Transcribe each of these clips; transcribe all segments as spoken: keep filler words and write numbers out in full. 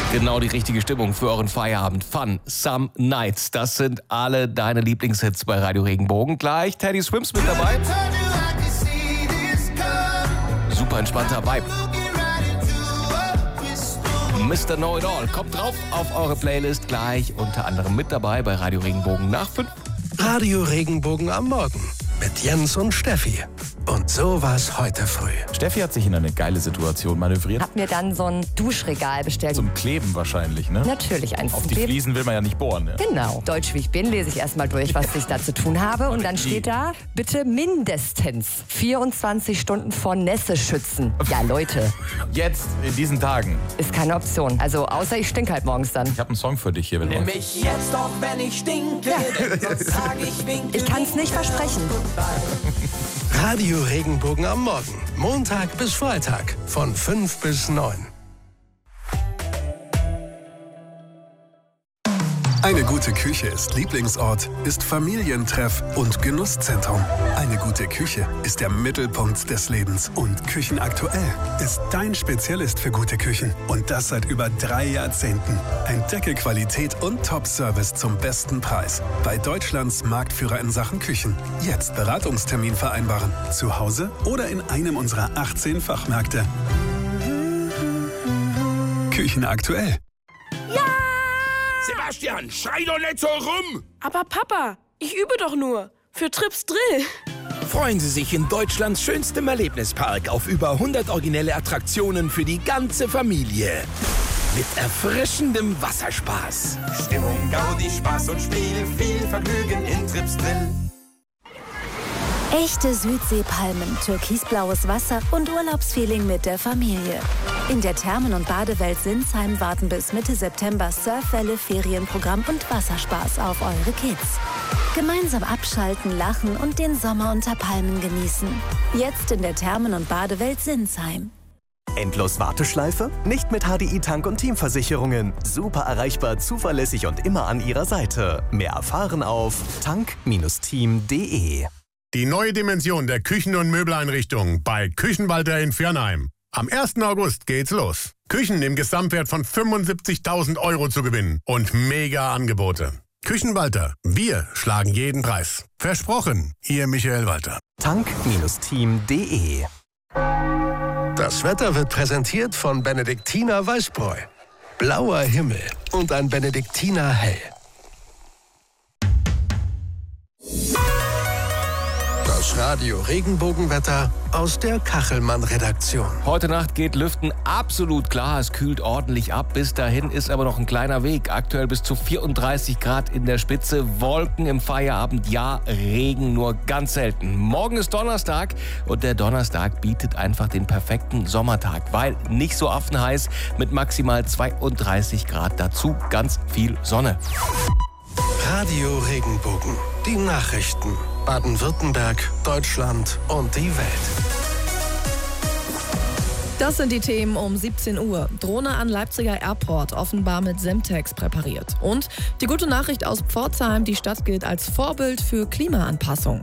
Genau die richtige Stimmung für euren Feierabend. Fun, Some Nights. Das sind alle deine Lieblingshits bei Radio Regenbogen. Gleich Teddy Swims mit dabei. Super entspannter Vibe. Mister Know-It-All kommt drauf auf eure Playlist. Gleich unter anderem mit dabei bei Radio Regenbogen nach fünf. Radio Regenbogen am Morgen mit Jens und Steffi. Und so war's heute früh. Steffi hat sich in eine geile Situation manövriert. Hab mir dann so ein Duschregal bestellt. Zum Kleben wahrscheinlich, ne? Natürlich eins Auf zum die Kleben. Fliesen will man ja nicht bohren, ne? Genau. Deutsch wie ich bin, lese ich erstmal durch, was ich da zu tun habe. Und dann steht da, bitte mindestens vierundzwanzig Stunden vor Nässe schützen. Ja, Leute. Jetzt, in diesen Tagen. Ist keine Option. Also, außer ich stink halt morgens dann. Ich habe einen Song für dich hier. Wenn Nimm du mich jetzt auch, wenn ich stinke, denn sonst sag ich winke. Ich kann's nicht versprechen. Radio Regenbogen am Morgen. Montag bis Freitag von fünf bis neun. Eine gute Küche ist Lieblingsort, ist Familientreff und Genusszentrum. Eine gute Küche ist der Mittelpunkt des Lebens. Und Küchenaktuell ist dein Spezialist für gute Küchen. Und das seit über drei Jahrzehnten. Entdecke Qualität und Top-Service zum besten Preis. Bei Deutschlands Marktführer in Sachen Küchen. Jetzt Beratungstermin vereinbaren. Zu Hause oder in einem unserer achtzehn Fachmärkte. Küchenaktuell. Sebastian, schrei doch nicht so rum! Aber Papa, ich übe doch nur. Für Trips Drill. Freuen Sie sich in Deutschlands schönstem Erlebnispark auf über hundert originelle Attraktionen für die ganze Familie. Mit erfrischendem Wasserspaß. Stimmung, Gaudi, Spaß und Spiel, viel Vergnügen in Trips Drill. Echte Südseepalmen, türkisblaues Wasser und Urlaubsfeeling mit der Familie. In der Thermen- und Badewelt Sinsheim warten bis Mitte September Surfwelle, Ferienprogramm und Wasserspaß auf eure Kids. Gemeinsam abschalten, lachen und den Sommer unter Palmen genießen. Jetzt in der Thermen- und Badewelt Sinsheim. Endlos Warteschleife? Nicht mit H D I Tank- und Teamversicherungen. Super erreichbar, zuverlässig und immer an Ihrer Seite. Mehr erfahren auf tank Bindestrich team punkt de. Die neue Dimension der Küchen- und Möbeleinrichtung bei Küchenwalter in Viernheim. Am ersten August geht's los. Küchen im Gesamtwert von fünfundsiebzigtausend Euro zu gewinnen und mega Angebote. Küchenwalter, wir schlagen jeden Preis. Versprochen, Ihr Michael Walter. tank Bindestrich team punkt de. Das Wetter wird präsentiert von Benediktiner Weißbräu. Blauer Himmel und ein Benediktiner Hell. Das Radio Regenbogenwetter aus der Kachelmann-Redaktion. Heute Nacht geht Lüften absolut klar. Es kühlt ordentlich ab. Bis dahin ist aber noch ein kleiner Weg. Aktuell bis zu vierunddreißig Grad in der Spitze. Wolken im Feierabend. Ja, Regen nur ganz selten. Morgen ist Donnerstag und der Donnerstag bietet einfach den perfekten Sommertag, weil nicht so affenheiß mit maximal zweiunddreißig Grad. Dazu ganz viel Sonne. Radio Regenbogen. Die Nachrichten. Baden-Württemberg, Deutschland und die Welt. Das sind die Themen um siebzehn Uhr. Drohne an Leipziger Airport, offenbar mit Semtex präpariert. Und die gute Nachricht aus Pforzheim, die Stadt gilt als Vorbild für Klimaanpassung.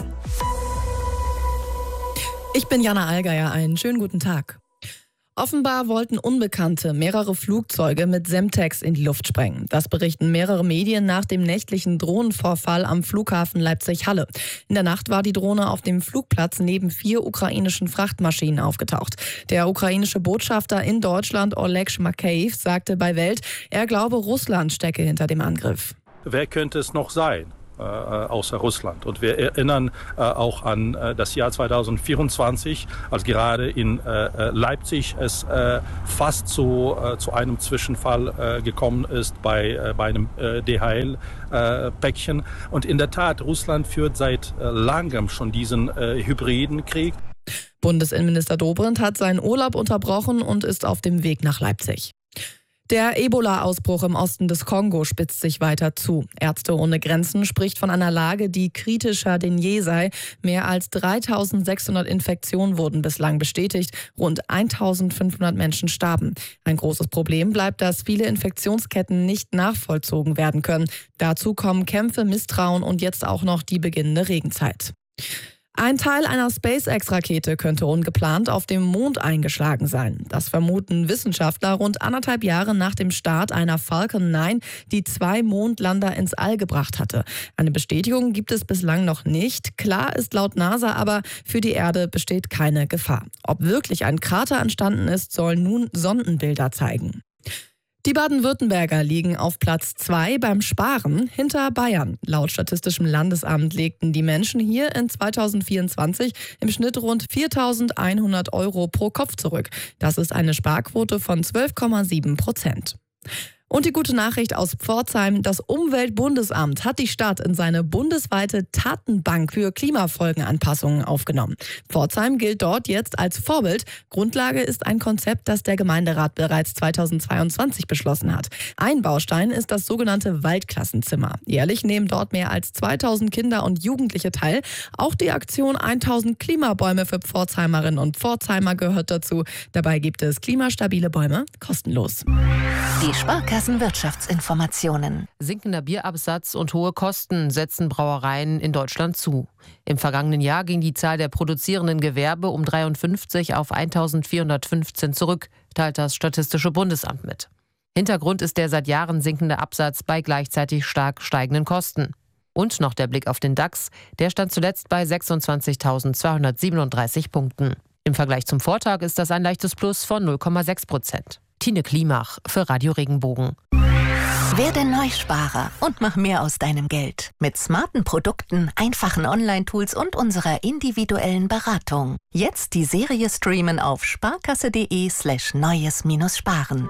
Ich bin Jana Allgeier, einen schönen guten Tag. Offenbar wollten Unbekannte mehrere Flugzeuge mit Semtex in die Luft sprengen. Das berichten mehrere Medien nach dem nächtlichen Drohnenvorfall am Flughafen Leipzig-Halle. In der Nacht war die Drohne auf dem Flugplatz neben vier ukrainischen Frachtmaschinen aufgetaucht. Der ukrainische Botschafter in Deutschland, Oleg Shmakeev, sagte bei Welt, er glaube, Russland stecke hinter dem Angriff. Wer könnte es noch sein? Äh, außer Russland. Und wir erinnern äh, auch an äh, das Jahr zweitausendvierundzwanzig, als gerade in äh, Leipzig es äh, fast zu, äh, zu einem Zwischenfall äh, gekommen ist bei, äh, bei einem äh, D H L-Päckchen. Äh, Und in der Tat, Russland führt seit äh, langem schon diesen äh, hybriden Krieg. Bundesinnenminister Dobrindt hat seinen Urlaub unterbrochen und ist auf dem Weg nach Leipzig. Der Ebola-Ausbruch im Osten des Kongo spitzt sich weiter zu. Ärzte ohne Grenzen spricht von einer Lage, die kritischer denn je sei. Mehr als dreitausendsechshundert Infektionen wurden bislang bestätigt. Rund eintausendfünfhundert Menschen starben. Ein großes Problem bleibt, dass viele Infektionsketten nicht nachvollzogen werden können. Dazu kommen Kämpfe, Misstrauen und jetzt auch noch die beginnende Regenzeit. Ein Teil einer SpaceX-Rakete könnte ungeplant auf dem Mond eingeschlagen sein. Das vermuten Wissenschaftler rund anderthalb Jahre nach dem Start einer Falcon neun, die zwei Mondlander ins All gebracht hatte. Eine Bestätigung gibt es bislang noch nicht. Klar ist laut NASA aber, für die Erde besteht keine Gefahr. Ob wirklich ein Krater entstanden ist, sollen nun Sondenbilder zeigen. Die Baden-Württemberger liegen auf Platz zwei beim Sparen hinter Bayern. Laut Statistischem Landesamt legten die Menschen hier in zweitausendvierundzwanzig im Schnitt rund viertausendeinhundert Euro pro Kopf zurück. Das ist eine Sparquote von zwölf Komma sieben Prozent. Und die gute Nachricht aus Pforzheim: Das Umweltbundesamt hat die Stadt in seine bundesweite Tatenbank für Klimafolgenanpassungen aufgenommen. Pforzheim gilt dort jetzt als Vorbild. Grundlage ist ein Konzept, das der Gemeinderat bereits zweitausendzweiundzwanzig beschlossen hat. Ein Baustein ist das sogenannte Waldklassenzimmer. Jährlich nehmen dort mehr als zweitausend Kinder und Jugendliche teil. Auch die Aktion tausend Klimabäume für Pforzheimerinnen und Pforzheimer gehört dazu. Dabei gibt es klimastabile Bäume kostenlos. Die Sparkassenwirtschaftsinformationen. Sinkender Bierabsatz und hohe Kosten setzen Brauereien in Deutschland zu. Im vergangenen Jahr ging die Zahl der produzierenden Gewerbe um dreiundfünfzig auf eintausendvierhundertfünfzehn zurück, teilt das Statistische Bundesamt mit. Hintergrund ist der seit Jahren sinkende Absatz bei gleichzeitig stark steigenden Kosten. Und noch der Blick auf den DAX, der stand zuletzt bei sechsundzwanzigtausendzweihundertsiebenunddreißig Punkten. Im Vergleich zum Vortag ist das ein leichtes Plus von null Komma sechs Prozent. Tine Klimach für Radio Regenbogen. Werde Neusparer und mach mehr aus deinem Geld. Mit smarten Produkten, einfachen Online-Tools und unserer individuellen Beratung. Jetzt die Serie streamen auf sparkasse.de slash neues-sparen.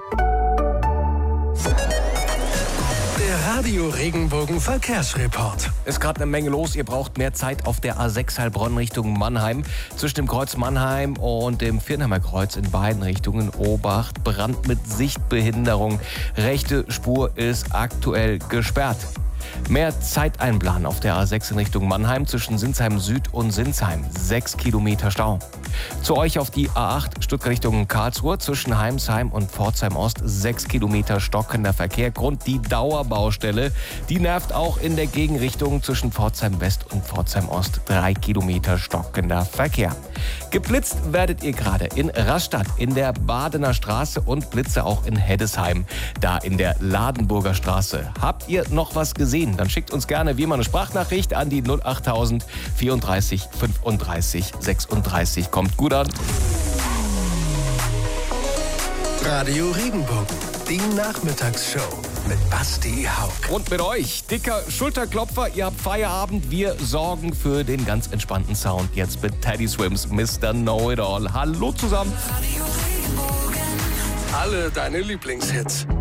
Der Radio Regenbogen Verkehrsreport. Ist gerade eine Menge los. Ihr braucht mehr Zeit auf der A sechs Heilbronn Richtung Mannheim. Zwischen dem Kreuz Mannheim und dem Viernheimer Kreuz in beiden Richtungen Obacht. Brand mit Sichtbehinderung. Rechte Spur ist aktuell gesperrt. Mehr Zeit einplanen auf der A sechs in Richtung Mannheim zwischen Sinsheim Süd und Sinsheim. Sechs Kilometer Stau. Zu euch auf die A acht Stuttgart Richtung Karlsruhe zwischen Heimsheim und Pforzheim Ost. Sechs Kilometer stockender Verkehr. Grund die Dauerbaustelle. Die nervt auch in der Gegenrichtung zwischen Pforzheim West und Pforzheim Ost. Drei Kilometer stockender Verkehr. Geblitzt werdet ihr gerade in Rastatt, in der Badener Straße und Blitze auch in Heddesheim. Da in der Ladenburger Straße. Habt ihr noch was gesehen? Dann schickt uns gerne wie immer eine Sprachnachricht an die null achttausend vierunddreißig fünfunddreißig sechsunddreißig. Kommt gut an. Radio Regenbogen, die Nachmittagsshow mit Basti Hauck. Und mit euch, dicker Schulterklopfer, ihr habt Feierabend. Wir sorgen für den ganz entspannten Sound. Jetzt mit Teddy Swims, Mister Know-It-All. Hallo zusammen. Alle deine Lieblingshits.